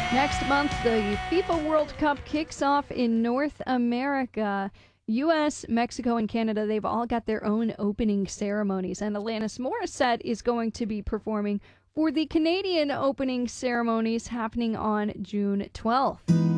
Next month, the FIFA World Cup kicks off in North America. U.S., Mexico, and Canada, they've all got their own opening ceremonies. And Alanis Morissette is going to be performing for the Canadian opening ceremonies happening on June 12th.